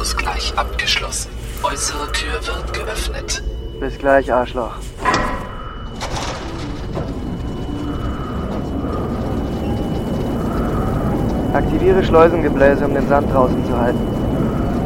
Deckungsausgleich abgeschlossen. Äußere Tür wird geöffnet. Bis gleich, Arschloch. Aktiviere Schleusengebläse, um den Sand draußen zu halten.